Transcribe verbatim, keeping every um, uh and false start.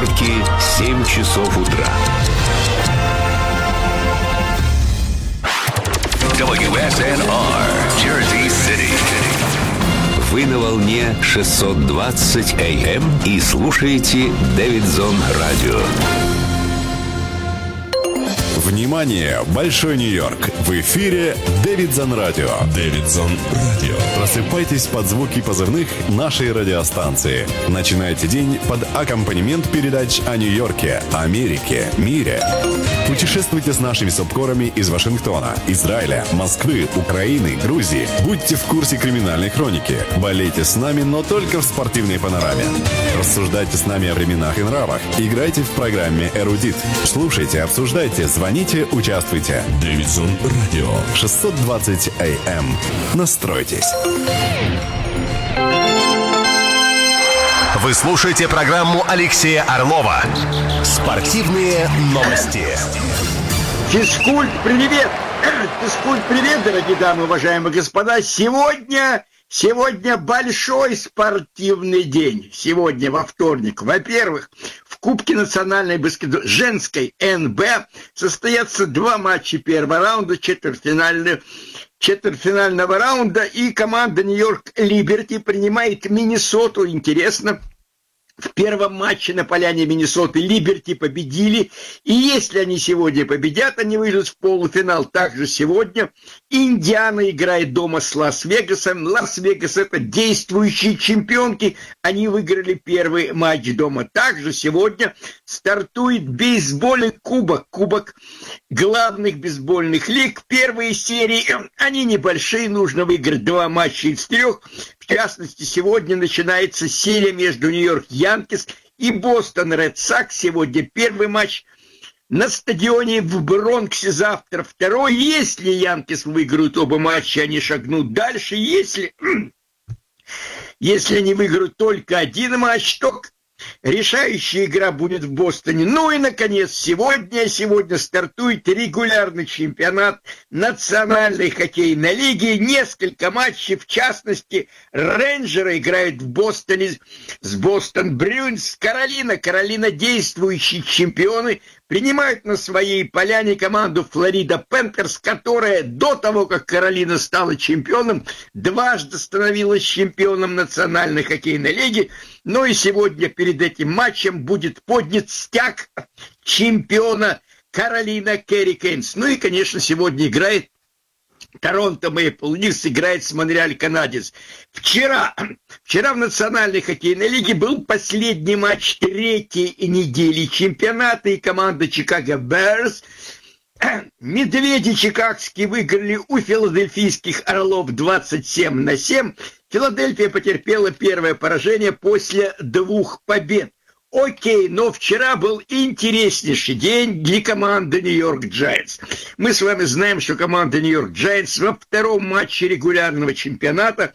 понедельники, семь часов утра. дабл ю эс эн ар, Jersey City. Вы на волне шестьсот двадцать эй эм и слушаете Дэвидсон Радио. Внимание! Большой Нью-Йорк! В эфире Дэвидсон Радио. Дэвидсон Радио. Просыпайтесь под звуки позывных нашей радиостанции. Начинайте день под аккомпанемент передач о Нью-Йорке, Америке, мире. Путешествуйте с нашими субкорами из Вашингтона, Израиля, Москвы, Украины, Грузии. Будьте в курсе криминальной хроники. Болейте с нами, но только в спортивной панораме. Рассуждайте с нами о временах и нравах. Играйте в программе «Эрудит». Слушайте, обсуждайте, звоните, участвуйте. Дэвидсон Радио. шестьсот двадцать эй эм. Настройтесь. Вы слушаете программу Алексея Орлова «Спортивные новости». Физкульт, привет! Физкульт, привет, дорогие дамы, уважаемые господа! Сегодня, сегодня большой спортивный день. Сегодня, во вторник. Во-первых, в Кубке национальной баскетбол... женской эн бэ состоятся два матча первого раунда, четвертьфинального, четвертьфинального раунда, и команда Нью-Йорк Либерти принимает Миннесоту. Интересно, в первом матче на поляне Миннесоты Либерти победили, и если они сегодня победят, они выйдут в полуфинал. Также сегодня Индиана играет дома с Лас-Вегасом. Лас-Вегас — это действующие чемпионки, они выиграли первый матч дома. Также сегодня стартует бейсбольный кубок, кубок главных бейсбольных лиг. Первые серии, они небольшие, нужно выиграть два матча из трех. В частности, сегодня начинается серия между Нью-Йорк Янкис и Бостон Ред Сокс. Сегодня первый матч на стадионе в Бронксе, завтра второй. Если Янкис выиграют оба матча, они шагнут дальше. Если, если они выиграют только один матч, то решающая игра будет в Бостоне. Ну и, наконец, сегодня, сегодня стартует регулярный чемпионат Национальной хоккейной лиги. Несколько матчей, в частности, Рейнджеры играют в Бостоне с Бостон Брюинс. Каролина, Каролина действующие чемпионы, принимают на своей поляне команду Флорида Пентерс, которая до того, как Каролина стала чемпионом, дважды становилась чемпионом Национальной хоккейной лиги. Но и сегодня перед этим матчем будет поднят стяг чемпиона Каролина Хуррикейнс. Ну и, конечно, сегодня играет Торонто Мэйпл Лифс, играет с Монреаль Канадец. Вчера, вчера в Национальной хоккейной лиге был последний матч третьей недели чемпионата, и команда Чикаго Берс, медведи чикагские, выиграли у филадельфийских Орлов двадцать семь на семь. Филадельфия потерпела первое поражение после двух побед. Окей, но вчера был интереснейший день для команды Нью-Йорк Джайантс. Мы с вами знаем, что команда Нью-Йорк Джайантс во втором матче регулярного чемпионата